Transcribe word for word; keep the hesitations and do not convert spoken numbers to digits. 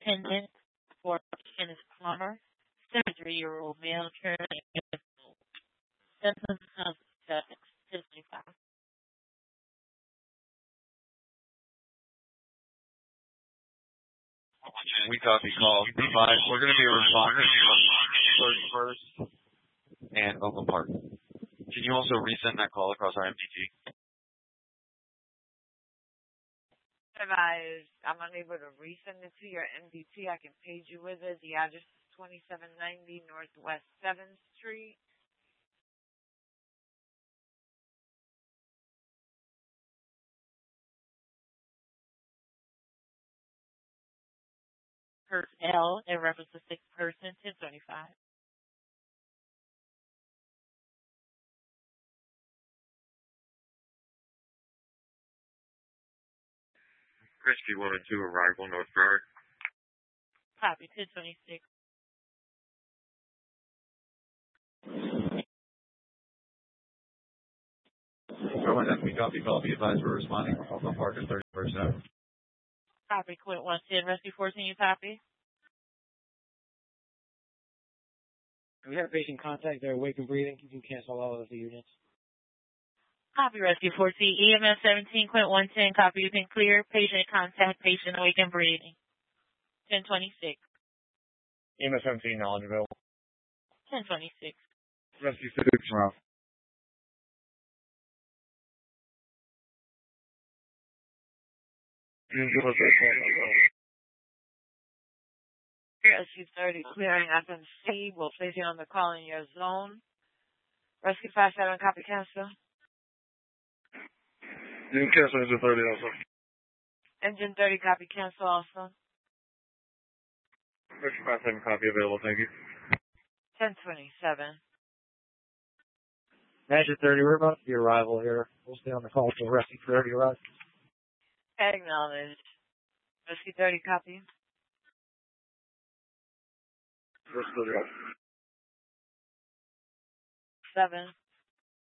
attendant for Kenneth Plummer, seventy-three-year-old male, currently available. Symptoms of seventy-five. We copy call. Five. We're going to be responding first, first, and Oakland Park. Can you also resend that call across our M D T? If I, I'm unable to resend it to your M D T, I can page you with it. The address is twenty-seven ninety Northwest seventh Street. Kurt L. in reference to sick person, ten twenty-five. Risky one and two arrival, North Guard. Copy, ten twenty-six. Go ahead, we copy call. Be advised we're responding. Oakland Park is thirty-first Avenue. Copy, Quint one ten. Rescue fourteen, you copy? We have patient contact. They're awake and breathing. You can cancel all of the units. Copy, Rescue fourteen. E M S seventeen, Quint one ten. Copy, you can clear. Patient contact, patient awake and breathing. ten twenty-six. E M S seventeen, knowledge available. ten twenty-six. Rescue six, Ralph. Rescue thirty, clearing F M C. We'll place you on the call in your zone. Rescue five seven, copy cancel. You can cancel engine thirty also. Engine thirty, copy cancel also. Rescue five seven, copy available, thank you. ten twenty-seven. Engine thirty, we're about to be arrival here. We'll stay on the call until Rescue thirty arrives. Acknowledged. Rescue thirty, copy. Rescue thirty, Seven.